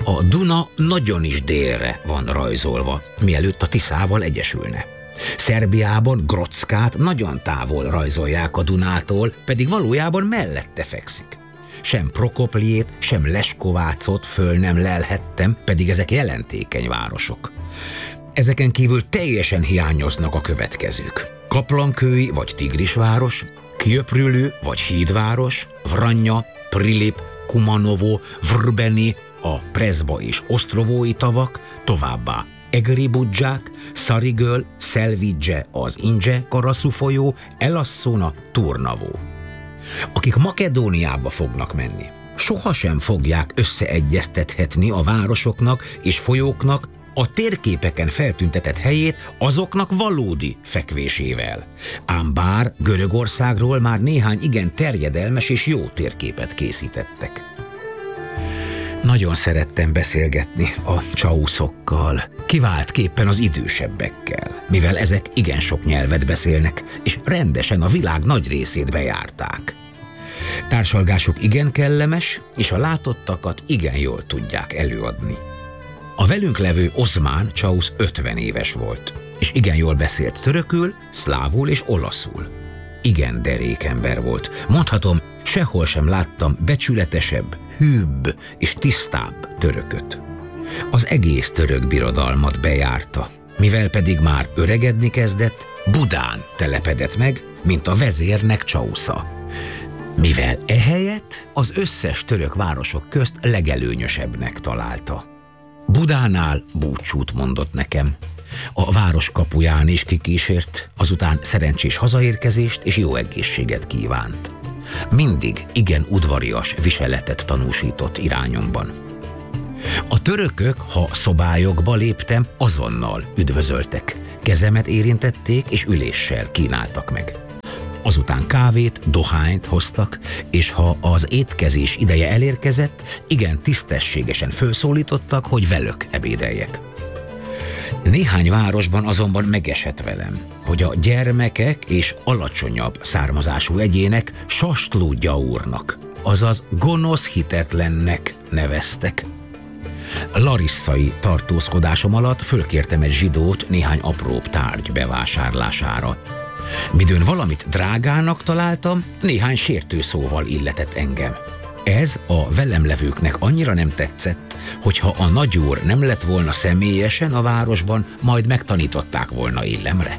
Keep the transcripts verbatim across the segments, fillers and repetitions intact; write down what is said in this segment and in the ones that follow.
A Duna nagyon is délre van rajzolva, mielőtt a Tiszával egyesülne. Szerbiában Grockát nagyon távol rajzolják a Dunától, pedig valójában mellette fekszik. Sem Prokopljét, sem Leskovácot föl nem lelhettem, pedig ezek jelentékeny városok. Ezeken kívül teljesen hiányoznak a következők. Kaplankői vagy Tigrisváros, Kjöprülő vagy Hídváros, Vranja, Prilip, Kumanovo, Vrbeni, a Prezba és Ostrovói tavak, továbbá Egri Budzsák, Szarigöl, Szelvidze, az Indze Karaszu folyó, Elasszona, Turnavó. Akik Makedóniába fognak menni, sohasem fogják összeegyeztethetni a városoknak és folyóknak a térképeken feltüntetett helyét azoknak valódi fekvésével. Ám bár Görögországról már néhány igen terjedelmes és jó térképet készítettek. Nagyon szerettem beszélgetni a csauszokkal, kiváltképpen az idősebbekkel, mivel ezek igen sok nyelvet beszélnek, és rendesen a világ nagy részét bejárták. Társalgásuk igen kellemes, és a látottakat igen jól tudják előadni. A velünk levő Osman Csausz ötven éves volt, és igen jól beszélt törökül, szlávul és olaszul. Igen derék ember volt. Mondhatom, sehol sem láttam becsületesebb, hűbb és tisztább törököt. Az egész török birodalmat bejárta, mivel pedig már öregedni kezdett, Budán telepedett meg, mint a vezérnek Csausza. Mivel ehelyett az összes török városok közt legelőnyösebbnek találta. Budánál búcsút mondott nekem. A város kapuján is kikísért, azután szerencsés hazaérkezést és jó egészséget kívánt. Mindig igen udvarias viseletet tanúsított irányomban. A törökök, ha szobályokba léptem, azonnal üdvözöltek, kezemet érintették és üléssel kínáltak meg. Azután kávét, dohányt hoztak, és ha az étkezés ideje elérkezett, igen tisztességesen fölszólítottak, hogy velük ebédeljek. Néhány városban azonban megesett velem, hogy a gyermekek és alacsonyabb származású egyének Sastló Gyaurnak, azaz gonosz hitetlennek neveztek. Larisszai tartózkodásom alatt fölkértem egy zsidót néhány apróbb tárgy bevásárlására. Midőn valamit drágának találtam, néhány sértő szóval illetett engem. Ez a velem levőknek annyira nem tetszett, hogyha a nagyúr nem lett volna személyesen a városban, majd megtanították volna illemre.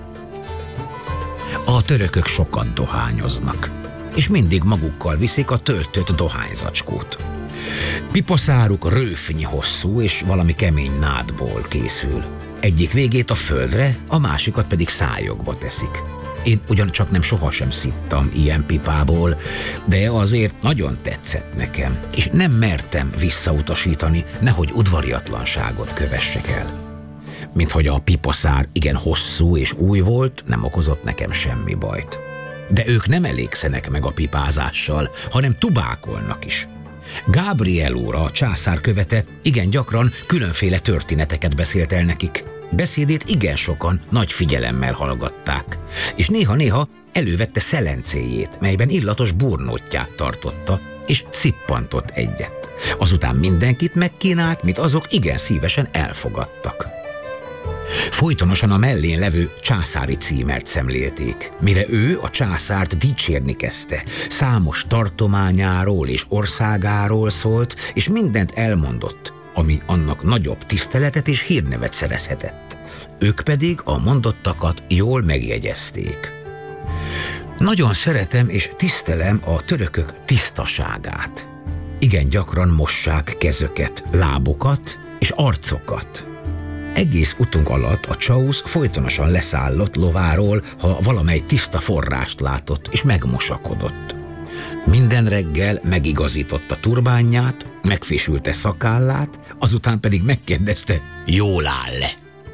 A törökök sokat dohányoznak, és mindig magukkal viszik a töltött dohányzacskót. Pipaszáruk rőfnyi hosszú, és valami kemény nádból készül. Egyik végét a földre, a másikat pedig szájokba teszik. Én ugyancsak nem sohasem szittam ilyen pipából, de azért nagyon tetszett nekem, és nem mertem visszautasítani, nehogy udvariatlanságot kövessek el. Minthogy a pipaszár igen hosszú és új volt, nem okozott nekem semmi bajt. De ők nem elégszenek meg a pipázással, hanem tubákolnak is. Gabriel úr, a császár követe, igen gyakran különféle történeteket beszélt el nekik. Beszédét igen sokan nagy figyelemmel hallgatták, és néha-néha elővette szelencéjét, melyben illatos burnótját tartotta, és szippantott egyet. Azután mindenkit megkínált, mint azok igen szívesen elfogadtak. Folytonosan a mellén levő császári címert szemlélték, mire ő a császárt dicsérni kezdte. Számos tartományáról és országáról szólt, és mindent elmondott, ami annak nagyobb tiszteletet és hírnevet szerezhetett. Ők pedig a mondottakat jól megjegyezték. Nagyon szeretem és tisztelem a törökök tisztaságát. Igen gyakran mossák kezöket, lábokat és arcokat. Egész utunk alatt a Csausz folytonosan leszállott lováról, ha valamely tiszta forrást látott, és megmosakodott. Minden reggel megigazította turbánját, megfésülte szakállát, azután pedig megkérdezte, jól áll-e?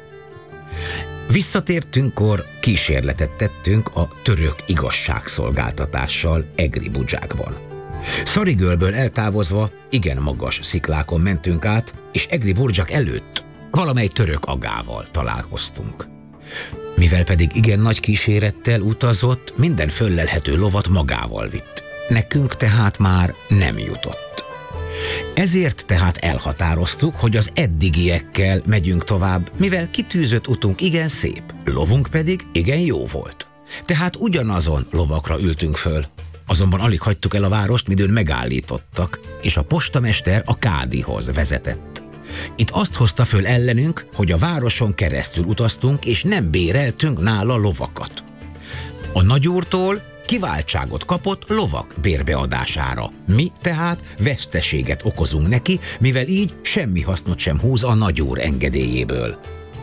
Visszatértünkkor kísérletet tettünk a török igazságszolgáltatással Egri Budzsákban. Szarigölből eltávozva igen magas sziklákon mentünk át, és Egri Budzsák előtt valamely török agával találkoztunk. Mivel pedig igen nagy kísérettel utazott, minden föllelhető lovat magával vitt. Nekünk tehát már nem jutott. Ezért tehát elhatároztuk, hogy az eddigiekkel megyünk tovább, mivel kitűzött utunk igen szép, lovunk pedig igen jó volt. Tehát ugyanazon lovakra ültünk föl. Azonban alig hagytuk el a várost, midőn megállítottak, és a postamester a kádihoz vezetett. Itt azt hozta föl ellenünk, hogy a városon keresztül utaztunk, és nem béreltünk nála lovakat. A nagyúrtól kiváltságot kapott lovak bérbeadására. Mi tehát veszteséget okozunk neki, mivel így semmi hasznot sem húz a nagyúr engedélyéből.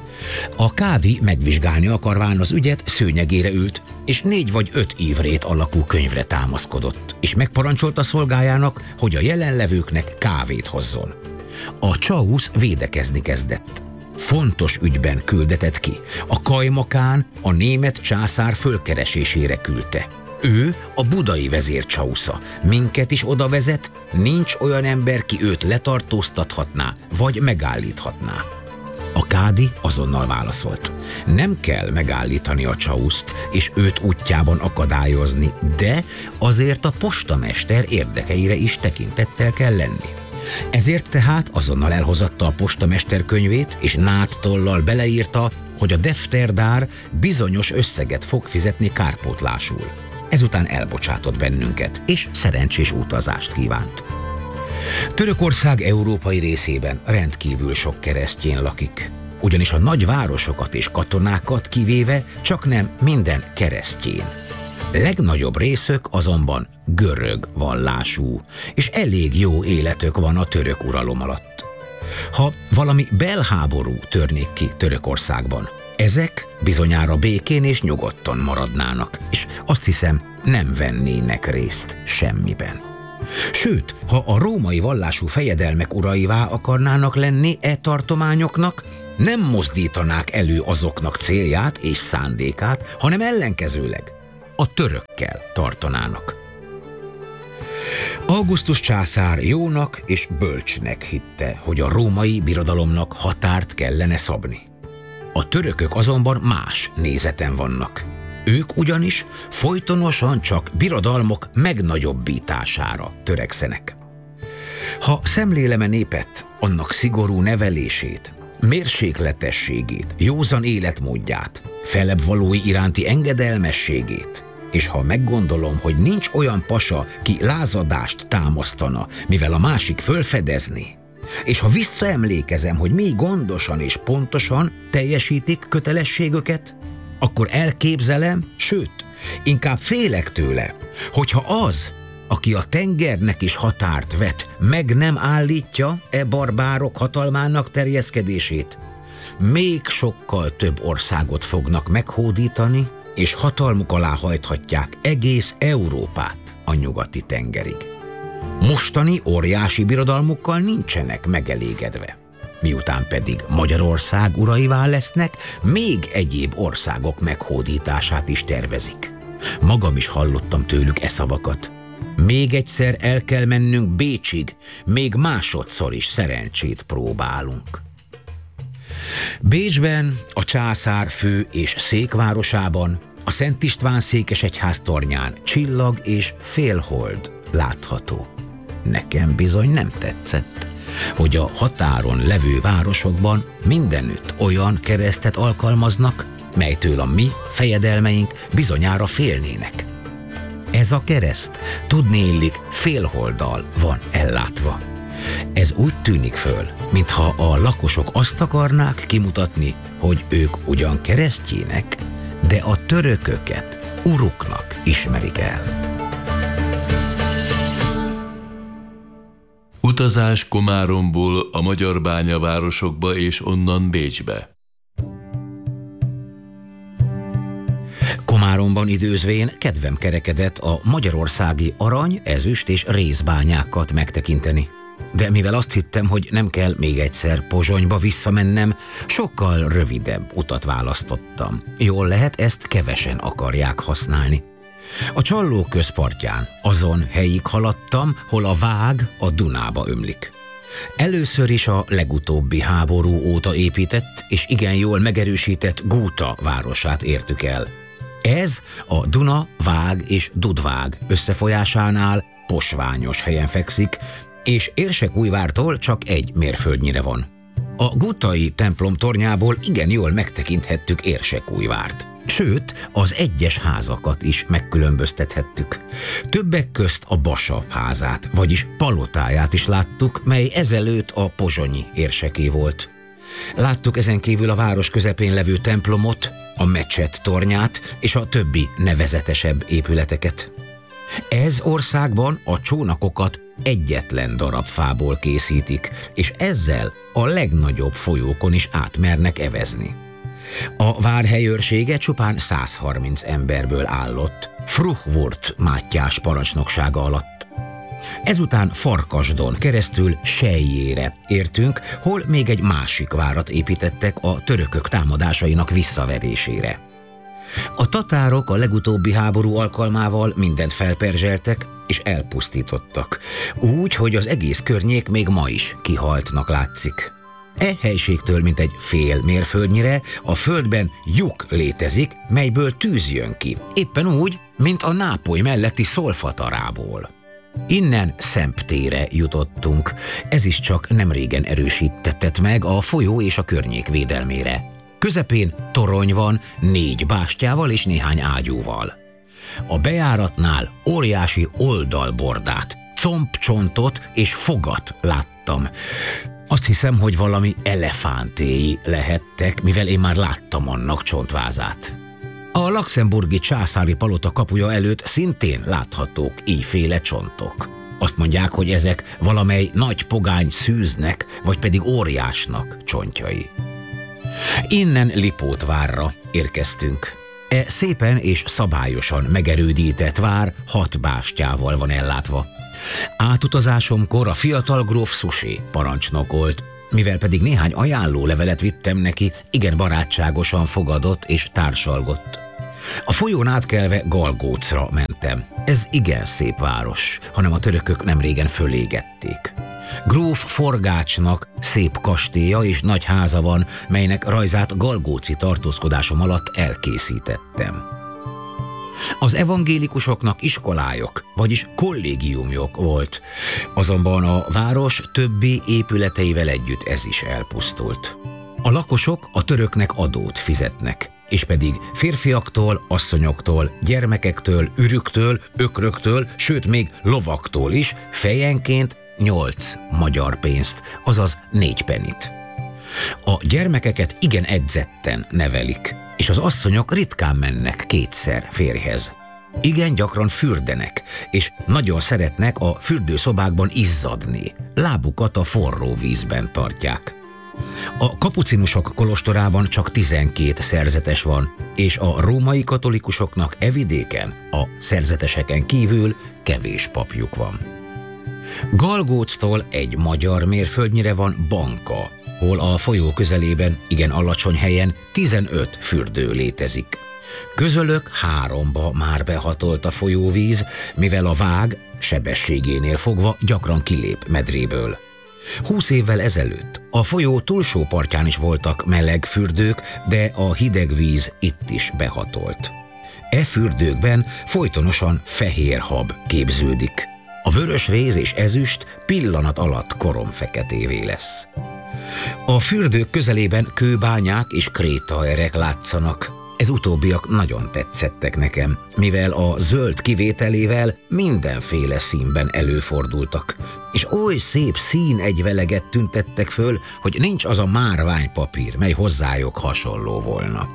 A kádi megvizsgálni akarván az ügyet szőnyegére ült, és négy vagy öt évrét alakú könyvre támaszkodott, és megparancsolta szolgájának, hogy a jelenlevőknek kávét hozzon. A csausz védekezni kezdett. Fontos ügyben küldetett ki. A Kajmakán a német császár fölkeresésére küldte. Ő a budai vezér csausza. Minket is oda vezet, nincs olyan ember, ki őt letartóztathatná, vagy megállíthatná. A kádi azonnal válaszolt. Nem kell megállítani a csauszt, és őt útjában akadályozni, de azért a postamester érdekeire is tekintettel kell lenni. Ezért tehát azonnal elhozatta a postamester könyvét, és náttollal beleírta, hogy a defterdár bizonyos összeget fog fizetni kárpótlásul. Ezután elbocsátott bennünket, és szerencsés utazást kívánt. Törökország európai részében rendkívül sok keresztyén lakik, ugyanis a nagyvárosokat és katonákat kivéve csak nem minden keresztyén. Legnagyobb részük azonban görög vallású, és elég jó életük van a török uralom alatt. Ha valami belháború törnék ki Törökországban, ezek bizonyára békén és nyugodtan maradnának, és azt hiszem, nem vennének részt semmiben. Sőt, ha a római vallású fejedelmek uraivá akarnának lenni e tartományoknak, nem mozdítanák elő azoknak célját és szándékát, hanem ellenkezőleg a törökkel tartanának. Augustus császár jónak és bölcsnek hitte, hogy a római birodalomnak határt kellene szabni. A törökök azonban más nézeten vannak. Ők ugyanis folytonosan csak birodalmok megnagyobbítására törekszenek. Ha szemlélem a népet, annak szigorú nevelését, mérsékletességét, józan életmódját, felebb valói iránti engedelmességét, és ha meggondolom, hogy nincs olyan pasa, ki lázadást támasztana, mivel a másik fölfedezni, és ha visszaemlékezem, hogy mi gondosan és pontosan teljesítik kötelességüket, akkor elképzelem, sőt, inkább félek tőle, hogyha az, aki a tengernek is határt vet, meg nem állítja e barbárok hatalmának terjeszkedését, még sokkal több országot fognak meghódítani, és hatalmuk alá hajthatják egész Európát a nyugati tengerig. Mostani óriási birodalmukkal nincsenek megelégedve. Miután pedig Magyarország uraivá lesznek, még egyéb országok meghódítását is tervezik. Magam is hallottam tőlük e szavakat. Még egyszer el kell mennünk Bécsig, még másodszor is szerencsét próbálunk. Bécsben, a császár fő és székvárosában, a Szent István székesegyház tornyán csillag és félhold látható. Nekem bizony nem tetszett, hogy a határon levő városokban mindenütt olyan keresztet alkalmaznak, melytől a mi fejedelmeink bizonyára félnének. Ez a kereszt tudnéillik félholddal van ellátva. Ez úgy tűnik föl, mintha a lakosok azt akarnák kimutatni, hogy ők ugyan keresztjének, de a törököket uruknak ismerik el. Utazás Komáromból a magyar bányavárosokba és onnan Bécsbe. Komáromban időzvén kedvem kerekedett a magyarországi arany, ezüst és rézbányákat megtekinteni. De mivel azt hittem, hogy nem kell még egyszer Pozsonyba visszamennem, sokkal rövidebb utat választottam. Jól lehet, ezt kevesen akarják használni. A Csalló közpartján azon helyig haladtam, hol a Vág a Dunába ömlik. Először is a legutóbbi háború óta épített és igen jól megerősített Gúta városát értük el. Ez a Duna, Vág és Dudvág összefolyásánál posványos helyen fekszik, és Érsekújvártól csak egy mérföldnyire van. A Gutai templom tornyából igen jól megtekinthettük Érsekújvárt. Sőt, az egyes házakat is megkülönböztethettük. Többek közt a Basa házát, vagyis palotáját is láttuk, mely ezelőtt a pozsonyi érseké volt. Láttuk ezen kívül a város közepén levő templomot, a mecset tornyát és a többi nevezetesebb épületeket. Ez országban a csónakokat egyetlen darab fából készítik, és ezzel a legnagyobb folyókon is átmernek evezni. A vár helyőrsége csupán száz harminc emberből állott, Fruhwurth Mátyás parancsnoksága alatt. Ezután Farkasdon keresztül Selyére értünk, hol még egy másik várat építettek a törökök támadásainak visszaverésére. A tatárok a legutóbbi háború alkalmával mindent felperzseltek és elpusztítottak, úgy, hogy az egész környék még ma is kihaltnak látszik. E helységtől mintegy fél mérföldnyire a földben lyuk létezik, melyből tűz jön ki, éppen úgy, mint a Nápoly melletti Szolfatarából. Innen Szemptére jutottunk, ez is csak nemrégen erősítettet meg a folyó és a környék védelmére. Közepén torony van, négy bástyával és néhány ágyúval. A bejáratnál óriási oldalbordát, combcsontot és fogat láttam. Azt hiszem, hogy valami elefántéi lehettek, mivel én már láttam annak csontvázát. A luxemburgi császári palota kapuja előtt szintén láthatók íjféle csontok. Azt mondják, hogy ezek valamely nagy pogány szűznek, vagy pedig óriásnak csontjai. Innen Lipótvárra érkeztünk. E szépen és szabályosan megerődített vár hat bástyával van ellátva. Átutazásomkor a fiatal gróf Suchet parancsnokolt, mivel pedig néhány ajánlólevelet vittem neki, igen barátságosan fogadott és társalgott. A folyón átkelve Galgócra mentem. Ez igen szép város, hanem a törökök nemrégen fölégették. Gróf Forgácsnak szép kastélya és nagy háza van, melynek rajzát galgóci tartózkodásom alatt elkészítettem. Az evangélikusoknak iskolájuk, vagyis kollégiumjuk volt, azonban a város többi épületeivel együtt ez is elpusztult. A lakosok a töröknek adót fizetnek, és pedig férfiaktól, asszonyoktól, gyermekektől, ürüktől, ökröktől, sőt még lovaktól is fejenként nyolc magyar pénzt, azaz négy penit. A gyermekeket igen edzetten nevelik, és az asszonyok ritkán mennek kétszer férjhez. Igen gyakran fürdenek, és nagyon szeretnek a fürdőszobákban izzadni, lábukat a forró vízben tartják. A kapucinusok kolostorában csak tizenkét szerzetes van, és a római katolikusoknak e vidéken, a szerzeteseken kívül kevés papjuk van. Galgóctól egy magyar mérföldnyire van Banka, hol a folyó közelében, igen alacsony helyen tizenöt fürdő létezik. Közülük háromba már behatolt a folyóvíz, mivel a vág sebességénél fogva gyakran kilép medréből. Húsz évvel ezelőtt a folyó túlsó partján is voltak meleg fürdők, de a hideg víz itt is behatolt. E fürdőkben folytonosan fehér hab képződik. A vörös réz és ezüst pillanat alatt koromfeketévé lesz. A fürdők közelében kőbányák és krétaerek látszanak. Ez utóbbiak nagyon tetszettek nekem, mivel a zöld kivételével mindenféle színben előfordultak, és oly szép színegyveleget tüntettek föl, hogy nincs az a márványpapír, mely hozzájuk hasonló volna.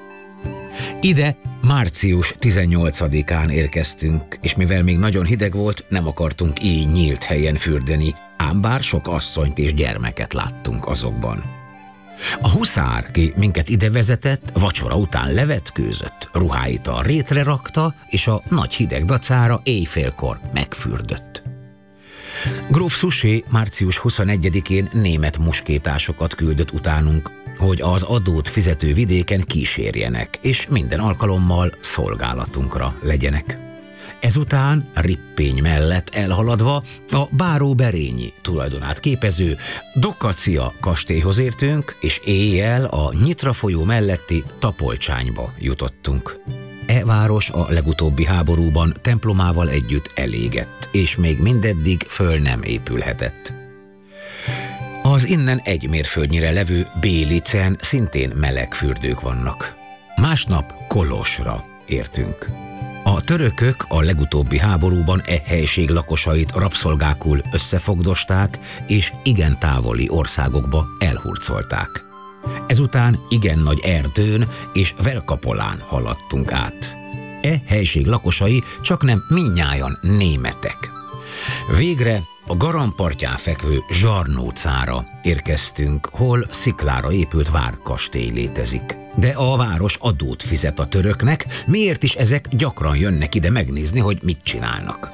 Ide március tizennyolcadikán érkeztünk, és mivel még nagyon hideg volt, nem akartunk így nyílt helyen fürdeni, ám bár sok asszonyt és gyermeket láttunk azokban. A huszár, ki minket ide vezetett, vacsora után levetkőzött, ruháit a rétre rakta, és a nagy hideg dacára éjfélkor megfürdött. Gróf Suchet március huszonegyedikén német muskétásokat küldött utánunk, hogy az adót fizető vidéken kísérjenek, és minden alkalommal szolgálatunkra legyenek. Ezután Rippény mellett elhaladva a Báró-Berényi tulajdonát képező Dokkacia kastélyhoz értünk, és éjjel a Nyitra folyó melletti Tapolcsányba jutottunk. E E város a legutóbbi háborúban templomával együtt elégett, és még mindeddig föl nem épülhetett. Az innen egy mérföldnyire levő Bélicen szintén meleg fürdők vannak. Másnap Kolosra értünk. A törökök a legutóbbi háborúban e helység lakosait rabszolgákul összefogdosták, és igen távoli országokba elhurcolták. Ezután igen nagy erdőn és Velkapolán haladtunk át. E helység lakosai csaknem mindnyájan németek. Végre a Garam partján fekvő Zsarnócára érkeztünk, hol sziklára épült várkastély létezik. De a város adót fizet a töröknek, miért is ezek gyakran jönnek ide megnézni, hogy mit csinálnak.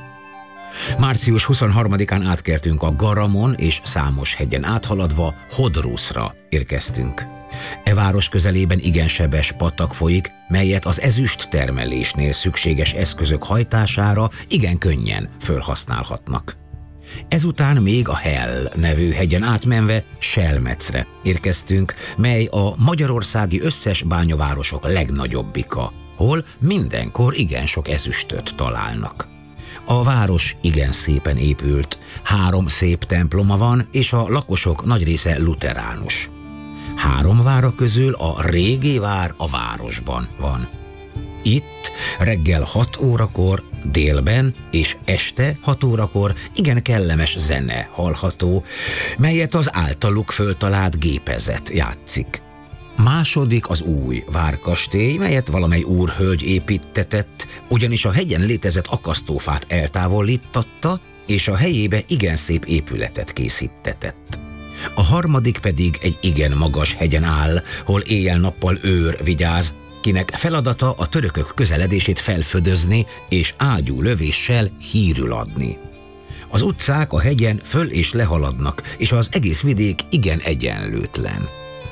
március huszonharmadikán átkeltünk a Garamon, és számos hegyen áthaladva Hodruszra érkeztünk. E város közelében igen sebes patak folyik, melyet az ezüst termelésnél szükséges eszközök hajtására igen könnyen fölhasználhatnak. Ezután még a Hell nevű hegyen átmenve Selmecre érkeztünk, mely a magyarországi összes bányavárosok legnagyobbika, hol mindenkor igen sok ezüstöt találnak. A város igen szépen épült, három szép temploma van, és a lakosok nagy része luteránus. Három vára közül a régi vár a városban van. Itt reggel hat órakor, délben és este hat órakor igen kellemes zene hallható, melyet az általuk föltalált gépezet játszik. Második az új várkastély, melyet valamely úrhölgy építtetett, ugyanis a hegyen létezett akasztófát eltávolítatta, és a helyébe igen szép épületet készítetett. A harmadik pedig egy igen magas hegyen áll, hol éjjel-nappal őr vigyáz, kinek feladata a törökök közeledését felfödözni és ágyú lövéssel hírül adni. Az utcák a hegyen föl és lehaladnak, és az egész vidék igen egyenlőtlen.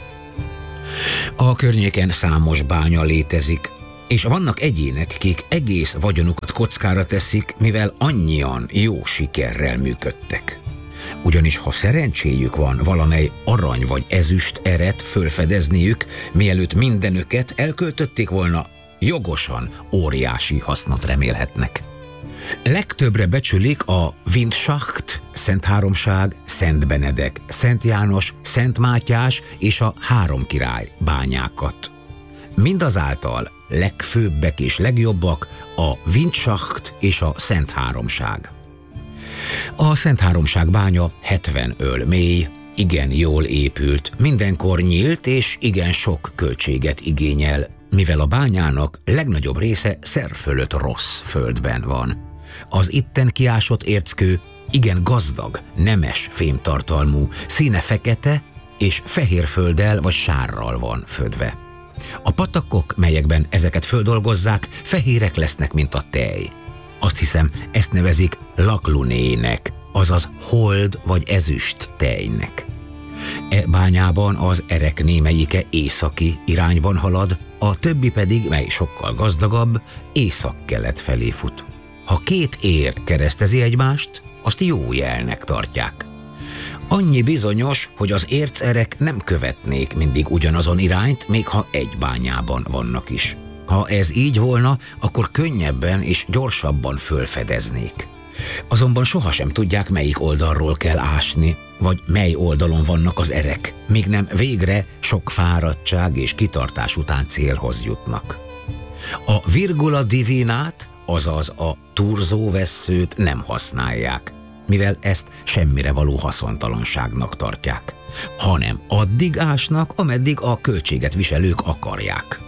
A környéken számos bánya létezik, és vannak egyének, kik egész vagyonukat kockára teszik, mivel annyian jó sikerrel működtek. Ugyanis ha szerencséjük van valamely arany vagy ezüst eret fölfedezniük, mielőtt mindenüket elköltötték volna, jogosan óriási hasznot remélhetnek. Legtöbbre becsülik a Windschacht, Szent Háromság, Szent Benedek, Szent János, Szent Mátyás és a Három Király bányákat. Mindazáltal legfőbbek és legjobbak a Windschacht és a Szent Háromság. A Szent Háromság bánya hetven öl mély, igen jól épült, mindenkor nyílt és igen sok költséget igényel, mivel a bányának legnagyobb része szer fölött rossz földben van. Az itten kiásott érckő igen gazdag, nemes fémtartalmú, színe fekete és fehér földdel vagy sárral van födve. A patakok, melyekben ezeket földolgozzák, fehérek lesznek, mint a tej. Azt hiszem, ezt nevezik laklunének, azaz hold vagy ezüst tejnek. E bányában az erek némelyike északi irányban halad, a többi pedig, mely sokkal gazdagabb, észak-kelet felé fut. Ha két ér keresztezi egymást, azt jó jelnek tartják. Annyi bizonyos, hogy az ércerek nem követnék mindig ugyanazon irányt, még ha egy bányában vannak is. Ha ez így volna, akkor könnyebben és gyorsabban fölfedeznék. Azonban sohasem tudják, melyik oldalról kell ásni, vagy mely oldalon vannak az erek, míg nem végre sok fáradtság és kitartás után célhoz jutnak. A virgula divinát, azaz a turzóvesszőt nem használják, mivel ezt semmire való haszontalanságnak tartják, hanem addig ásnak, ameddig a költséget viselők akarják.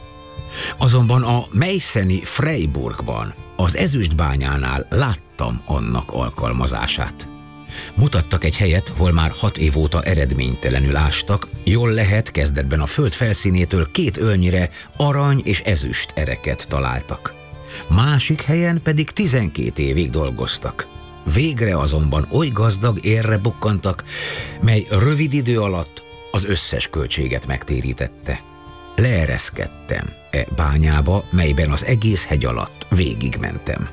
Azonban a Meiszeni Freiburgban, az ezüstbányánál láttam annak alkalmazását. Mutattak egy helyet, hol már hat év óta eredménytelenül ástak, jól lehet kezdetben a föld felszínétől két ölnyire arany és ezüst ereket találtak. Másik helyen pedig tizenkét évig dolgoztak. Végre azonban oly gazdag érre bukkantak, mely rövid idő alatt az összes költséget megtérítette. Leereszkedtem e bányába, melyben az egész hegy alatt végigmentem.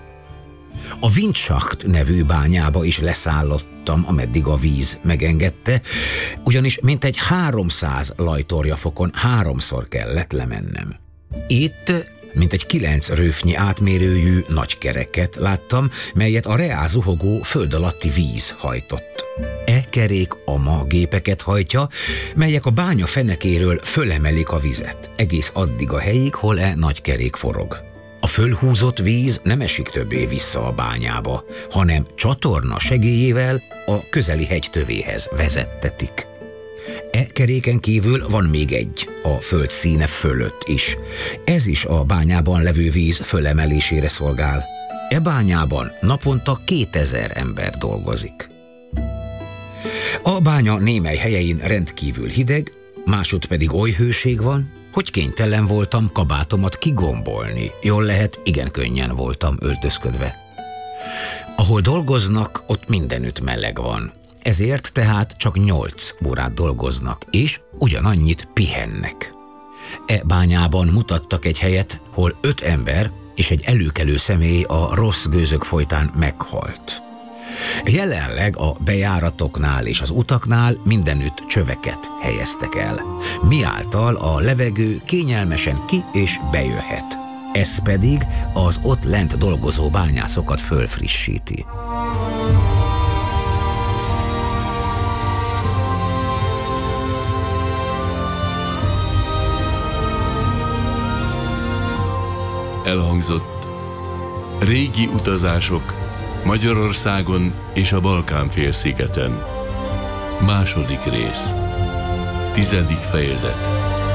A Windschacht nevű bányába is leszállottam, ameddig a víz megengedte, ugyanis mintegy háromszáz lajtorja fokon háromszor kellett lemennem. Itt mint egy kilenc röfnyi átmérőjű nagy kereket láttam, melyet a reál zuhogó föld alatti víz hajtott. E kerék ama gépeket hajtja, melyek a bánya fenekéről fölemelik a vizet, egész addig a helyig, hol e nagy kerék forog. A fölhúzott víz nem esik többé vissza a bányába, hanem csatorna segélyével a közeli hegy tövéhez vezettetik. E keréken kívül van még egy, a föld színe fölött is. Ez is a bányában levő víz fölemelésére szolgál. E bányában naponta kétezer ember dolgozik. A bánya némely helyein rendkívül hideg, másod pedig oly hőség van, hogy kénytelen voltam kabátomat kigombolni. Jól lehet, igen könnyen voltam öltözködve. Ahol dolgoznak, ott mindenütt meleg van. Ezért tehát csak nyolc órát dolgoznak, és ugyanannyit pihennek. E bányában mutattak egy helyet, hol öt ember és egy előkelő személy a rossz gőzök folytán meghalt. Jelenleg a bejáratoknál és az utaknál mindenütt csöveket helyeztek el, miáltal a levegő kényelmesen ki- és bejöhet. Ez pedig az ott lent dolgozó bányászokat fölfrissíti. Elhangzott régi utazások Magyarországon és a Balkán-félszigeten. Második rész. Tizedik fejezet.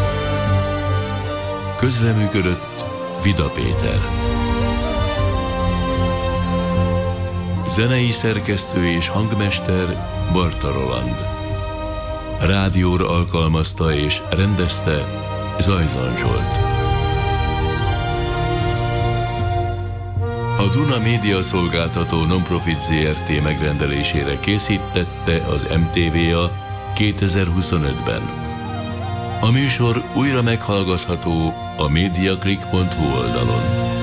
Közreműködött Vida Péter. Zenei szerkesztő és hangmester Barta Roland. Rádióra alkalmazta és rendezte Zajzan Zsolt. A Duna Média Szolgáltató Nonprofit zé er té megrendelésére készítette az em té vé a kétezer-huszonötben. A műsor újra meghallgatható a mediaclick pont hu oldalon.